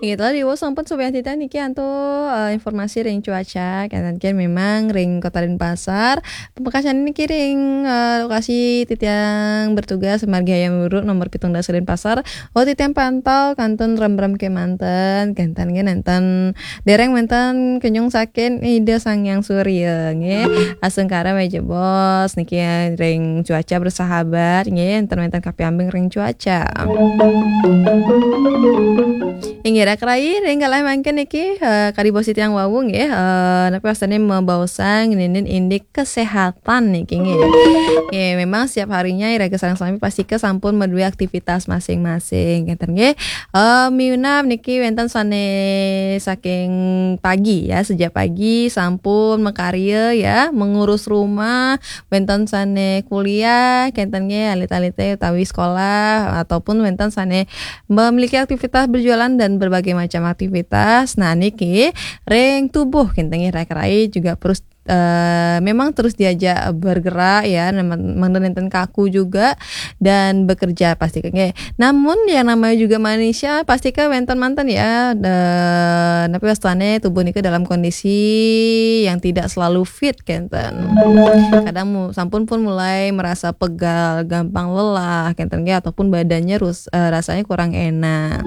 Ingat lah di sampun sobat tita niki anto informasi ring cuaca kan memang ring Kota Denpasar pemekasan niki ring lokasi titiang bertugas marga yang urut nomor 17 Denpasar titiang pantau kanton rem-rem ke manten kantan ge nanten dereng manten kenyung saken ide sangyang surya nge asengkara meja bos niki ring cuaca bersahabat nge enten kapi ambing ring cuaca. Ingira kerai ringgalah mangken iki kari bosit yang wawung ya tapi pastinya membawasang ninin indik kesehatan niki ya memang setiap harinya ira kesang sami pasti ke sampun medue aktivitas masing-masing ngeten nggih miunap niki wenten sane saking pagi ya sejak pagi sampun mekarya ya mengurus rumah wenten sane kuliah kenten nggih alit-alite utawi sekolah ataupun wenten sane memiliki aktivitas berjualan dan berbagai macam aktivitas. Nah niki ring tubuh kentengnya rai juga memang terus diajak bergerak ya menenten kaku juga dan bekerja pasti kayaknya. Namun yang namanya juga manusia pasti ke wenten mantan ya tapi wastane tubuh niki dalam kondisi yang tidak selalu fit kenten. Kadang sampun pun mulai merasa pegal, gampang lelah kenten ataupun badannya rasanya kurang enak.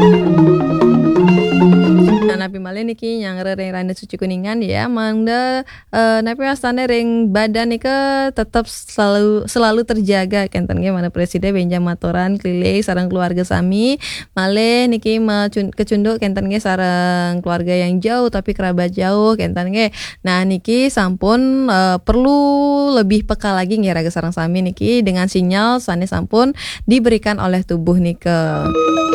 Nah, napi malih niki yang ring randa suci kuningan ya mangda napi astane ring badan nika tetap selalu terjaga kenten ge mana presiden benjam matoran keliling sareng keluarga sami malih niki kecunduk kenten ge sareng keluarga yang jauh tapi kerabat jauh kenten ge. Nah niki sampun perlu lebih peka lagi ngira sareng sami niki dengan sinyal sane sampun diberikan oleh tubuh nika.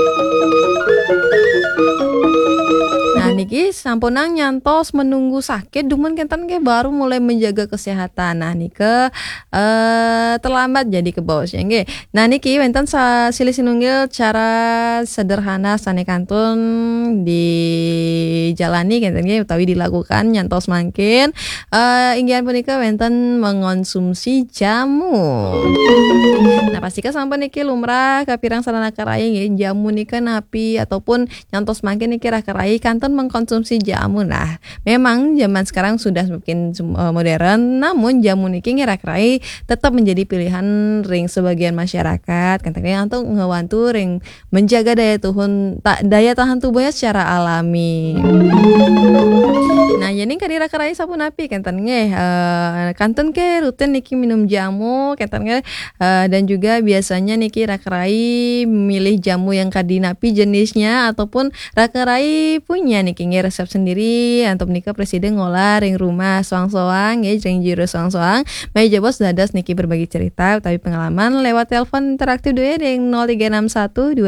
Nah niki sampunang nyantos menunggu sakit dumun kenten ke baru mulai menjaga kesehatan. Nah nike terlambat jadi ke bawahnya nge. Nah niki wenten silih sinunggil cara sederhana sane kantun dijalani kenten ke utawi dilakukan nyantos mangkin inggian punika wenten mengonsumsi jamu. Nah pastikan sampun niki lumrah kapirang sarana karai nge jamu nika napi ataupun nyantos mangkin niki karai kanton mengkonsumsi jamu. Nah memang zaman sekarang sudah semakin modern namun jamu niki ngira-kirai tetap menjadi pilihan ring sebagian masyarakat katanya untuk ngewantu ring menjaga daya tahan tubuhnya secara alami. Nah jadi kadira-kirai sapu napi kantonnya kanton ke rutin niki minum jamu kantonnya dan juga biasanya niki rakerai milih jamu yang kadinapi jenisnya ataupun rakerai punya niki resep sendiri untuk nikah presiden ngolah ring rumah soang-soang ya ring juru soang-soang meja bos dadas niki berbagi cerita tapi pengalaman lewat telepon interaktif dua ring 0361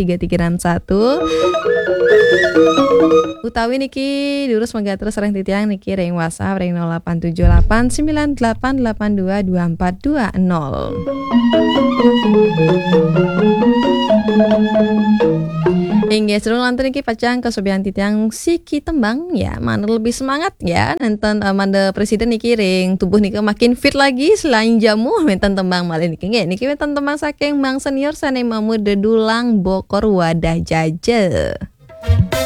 22 3361 utawi niki diurus megatres ring titiang niki ring WhatsApp ring 0878 9882 2420. Hingga seru lantai niki pacang kesobian titiang siki tembang ya mana lebih semangat ya nonton manda presiden niki ring tubuh niki makin fit lagi selain jamu nonton tembang malih niki nonton tembang saking bang senior sane mamu dedulang bokor wadah jaje.